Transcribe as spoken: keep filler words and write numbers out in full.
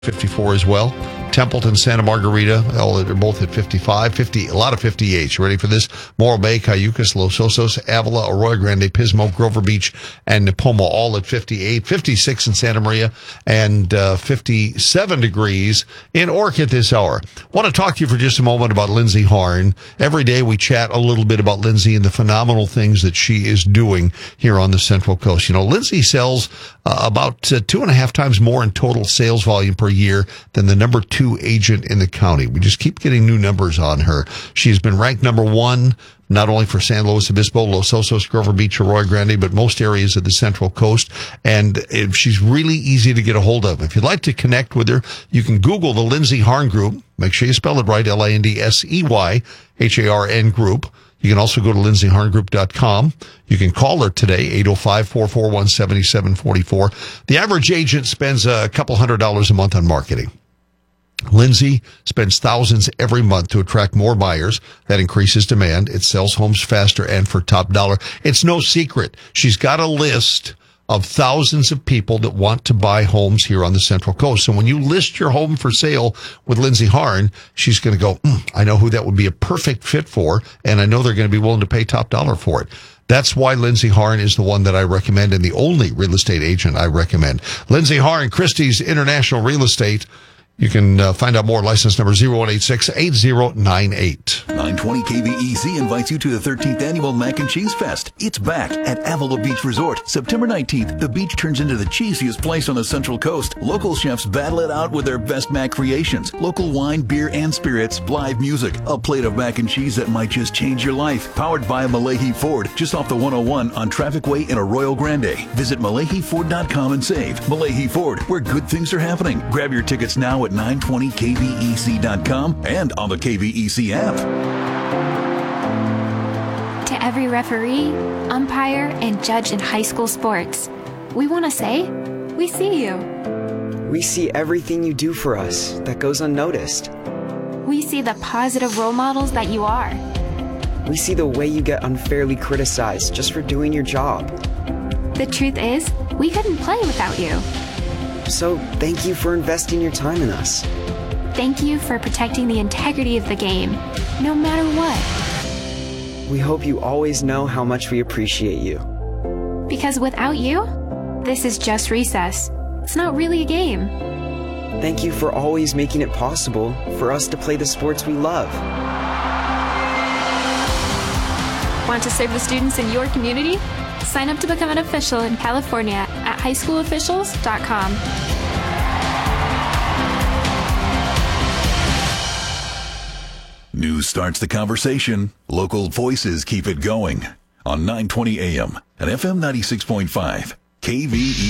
fifty-four as well. Templeton, Santa Margarita, oh, they're both at fifty-five, fifty, a lot of fifty-eights. You ready for this? Morro Bay, Cayucas, Los Osos, Avila, Arroyo Grande, Pismo, Grover Beach, and Nipomo, all at fifty-eight. fifty-six in Santa Maria, and uh, fifty-seven degrees in Orcutt this hour. Want to talk to you for just a moment about Lindsay Harn. Every day we chat a little bit about Lindsay and the phenomenal things that she is doing here on the Central Coast. You know, Lindsay sells uh, about uh, two and a half times more in total sales volume per year than the number two agent in the county. We just keep getting new numbers on her. She's been ranked number one, not only for San Luis Obispo, Los Osos, Grover Beach, Arroyo Grande, but most areas of the Central Coast. And if she's really easy to get a hold of. If you'd like to connect with her, you can Google the Lindsay Harn Group. Make sure you spell it right, L I N D S E Y H A R N Group. You can also go to lindsay harn group dot com. You can call her today, eight oh five, four four one, seven seven four four. The average agent spends a couple hundred dollars a month on marketing. Lindsay spends thousands every month to attract more buyers. That increases demand. It sells homes faster and for top dollar. It's no secret. She's got a list of thousands of people that want to buy homes here on the Central Coast. So when you list your home for sale with Lindsay Harn, she's going to go, mm, I know who that would be a perfect fit for, and I know they're going to be willing to pay top dollar for it. That's why Lindsay Harn is the one that I recommend and the only real estate agent I recommend. Lindsay Harn, Christie's International Real Estate. You can uh, find out more. License number zero one eight six, eight zero nine eight. nine twenty K V E C invites you to the thirteenth Annual Mac and Cheese Fest. It's back at Avila Beach Resort. September nineteenth, the beach turns into the cheesiest place on the Central Coast. Local chefs battle it out with their best mac creations. Local wine, beer, and spirits, live music. A plate of mac and cheese that might just change your life. Powered by Malahi Ford, just off the one oh one on Traffic Way in Arroyo Grande. Visit malahi ford dot com and save. Malahi Ford, where good things are happening. Grab your tickets now at nine twenty K V E C dot com and on the K V E C app. To every referee, umpire, and judge in high school sports, we want to say, we see you. We see everything you do for us that goes unnoticed. We see the positive role models that you are. We see the way you get unfairly criticized just for doing your job. The truth is, we couldn't play without you. So thank you for investing your time in us. Thank you for protecting the integrity of the game, no matter what. We hope you always know how much we appreciate you. Because without you, this is just recess. It's not really a game. Thank you for always making it possible for us to play the sports we love. Want to serve the students in your community? Sign up to become an official in California at high school officials dot com. News starts the conversation. Local voices keep it going. On nine twenty A M and F M ninety-six point five, K V E